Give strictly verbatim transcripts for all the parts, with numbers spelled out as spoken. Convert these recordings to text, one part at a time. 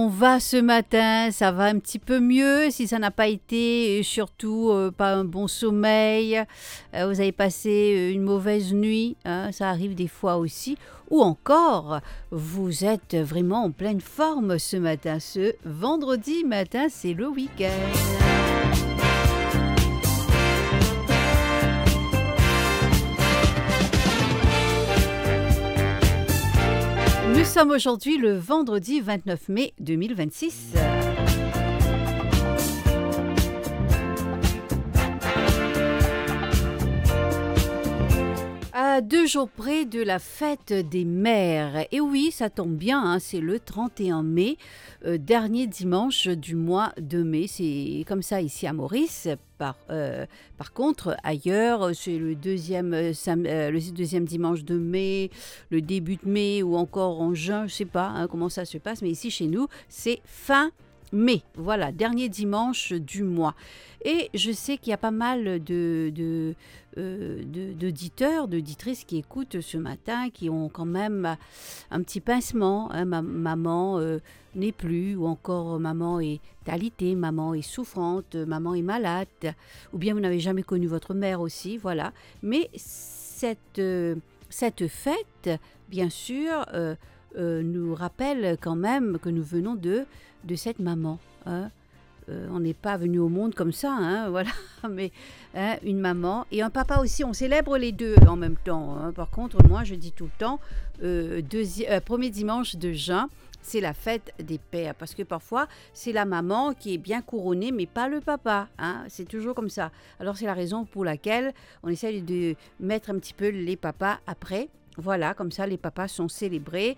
on va ce matin? Ça va un petit peu mieux si ça n'a pas été, et surtout euh, pas un bon sommeil, euh, vous avez passé une mauvaise nuit, hein, ça arrive des fois aussi, ou encore vous êtes vraiment en pleine forme ce matin, ce vendredi matin, c'est le week-end. Nous sommes aujourd'hui le vendredi vingt-neuf mai deux mille vingt-six. À deux jours près de la fête des mères. Et oui, ça tombe bien, hein, c'est le trente et un mai, euh, dernier dimanche du mois de mai. C'est comme ça ici à Maurice. Par, euh, par contre, ailleurs, c'est le deuxième, euh, sam- euh, le deuxième dimanche de mai, le début de mai ou encore en juin, je ne sais pas hein, comment ça se passe, mais ici chez nous, c'est fin mai. Voilà, dernier dimanche du mois. Et je sais qu'il y a pas mal de, de, euh, de, d'auditeurs, d'auditrices qui écoutent ce matin, qui ont quand même un petit pincement. Hein, ma, maman euh, n'est plus, ou encore maman est alitée, maman est souffrante, maman est malade, ou bien vous n'avez jamais connu votre mère aussi, voilà. Mais cette, euh, cette fête, bien sûr, euh, euh, nous rappelle quand même que nous venons de, de cette maman, hein. Euh, on n'est pas venu au monde comme ça, hein, voilà, mais hein, une maman et un papa aussi, on célèbre les deux en même temps. Hein. Par contre, moi, je dis tout le temps, euh, deuxi- euh, premier dimanche de juin, c'est la fête des pères, parce que parfois, c'est la maman qui est bien couronnée, mais pas le papa. Hein, c'est toujours comme ça. Alors, c'est la raison pour laquelle on essaie de mettre un petit peu les papas après. Voilà, comme ça, les papas sont célébrés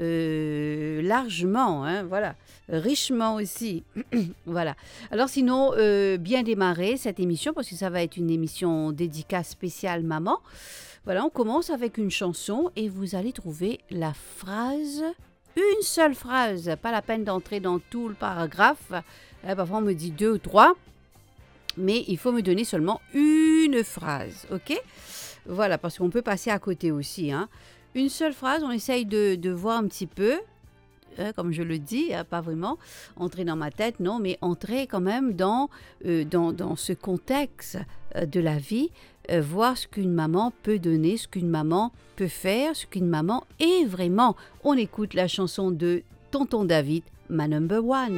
euh, largement, hein, voilà, richement aussi. Voilà. Alors sinon, euh, bien démarrer cette émission, parce que ça va être une émission dédicace spéciale maman. Voilà, on commence avec une chanson et vous allez trouver la phrase, une seule phrase, pas la peine d'entrer dans tout le paragraphe. Hein, parfois, on me dit deux ou trois, mais il faut me donner seulement une phrase, ok ? Voilà, parce qu'on peut passer à côté aussi. Hein. Une seule phrase, on essaye de, de voir un petit peu, hein, comme je le dis, hein, pas vraiment entrer dans ma tête, non, mais entrer quand même dans, euh, dans, dans ce contexte euh, de la vie, euh, voir ce qu'une maman peut donner, ce qu'une maman peut faire, ce qu'une maman est vraiment. On écoute la chanson de Tonton David, ma number one.